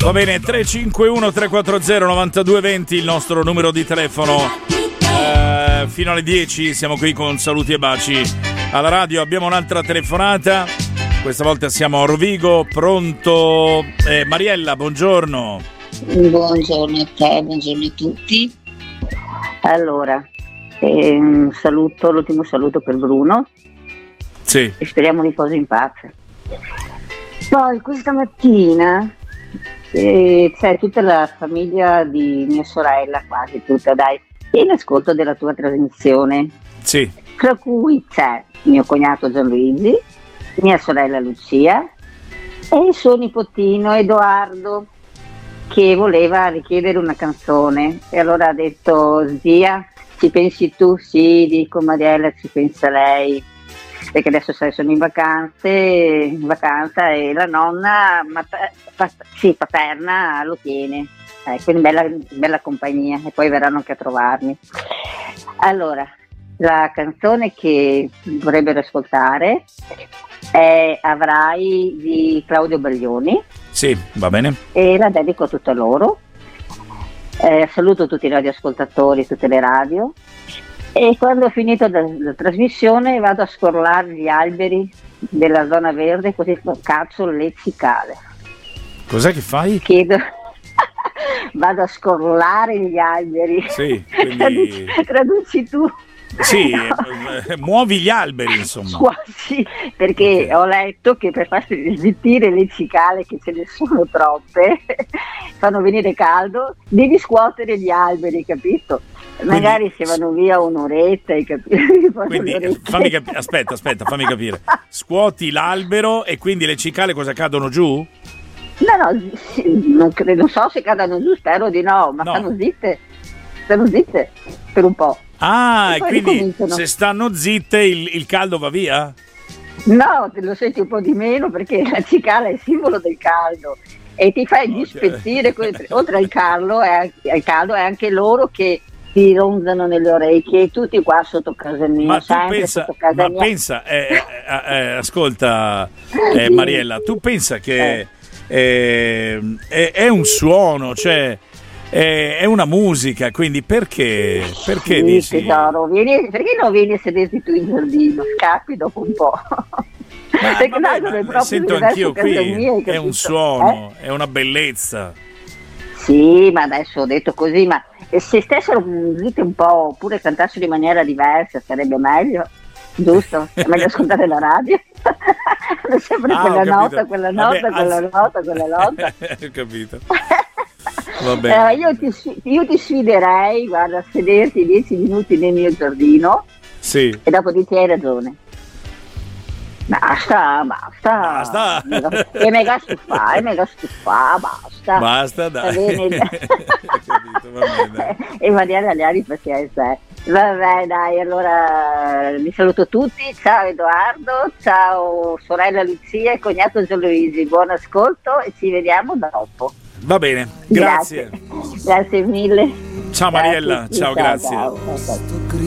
Va bene, 351 340 9220 il nostro numero di telefono. Fino alle 10 siamo qui con saluti e baci alla radio. Abbiamo un'altra telefonata, questa volta siamo a Rovigo. Pronto? Mariella, buongiorno. Buongiorno a te, buongiorno a tutti. Allora, saluto, l'ultimo saluto per Bruno. Sì. E speriamo riposi in pace. Poi questa mattina c'è tutta la famiglia di mia sorella, quasi tutta, dai, in ascolto della tua trasmissione. Sì. Tra cui c'è mio cognato Gianluigi, mia sorella Lucia e il suo nipotino Edoardo, che voleva richiedere una canzone. E allora ha detto: zia, ci pensi tu? Sì, dico, Mariella, ci pensa lei, perché adesso sai, sono in vacanza e la nonna paterna lo tiene, quindi bella compagnia, e poi verranno anche a trovarmi. Allora, la canzone che vorrebbero ascoltare è Avrai di Claudio Baglioni. Sì, va bene. E la dedico a tutte loro. Saluto tutti i radioascoltatori, tutte le radio. E quando ho finito la trasmissione vado a scorlare gli alberi della zona verde, così caccio le cicale. Cos'è che fai? Chiedo. Vado a scorlare gli alberi. Sì, quindi... traduci tu. Sì, muovi gli alberi, insomma. Quasi, perché okay, ho letto che per far szittire le cicale, che ce ne sono troppe, fanno venire caldo, devi scuotere gli alberi, capito? Magari se vanno via un'oretta, quindi aspetta, fammi capire. Scuoti l'albero e quindi le cicale cosa cadono giù? No, non so se cadano giù, spero di no, ma stanno zitte per un po'. Ah, e quindi se stanno zitte il caldo va via? No, te lo senti un po' di meno, perché la cicala è il simbolo del caldo e ti fai dispettire, oltre al caldo è anche loro che ti ronzano nelle orecchie, tutti qua sotto casa mia. Ma tu pensa, ascolta, Mariella, tu pensa che è un suono, cioè è una musica, quindi perché sì, dici? Tesoro, perché non vieni a sederti tu in giardino, scappi dopo un po'. Ma sento anch'io qui, è un suono, è una bellezza. Sì, ma adesso ho detto così, ma se stessero zitti un po', oppure cantassero in maniera diversa, sarebbe meglio, giusto? È meglio ascoltare la radio. Sempre quella nota. Ho capito. Va bene. Io ti sfiderei, guarda, a sederti 10 minuti nel mio giardino. Sì. E dopo dici: hai ragione. Basta. È mega stufa, basta. Basta, dai. Capito, va bene. E Mariella Liari perché sei. Vabbè, dai, allora vi saluto tutti. Ciao Edoardo, ciao sorella Lucia e cognato Gianluigi. Buon ascolto e ci vediamo dopo. Va bene, grazie. Grazie mille. Ciao Mariella, ciao, grazie. Ciao.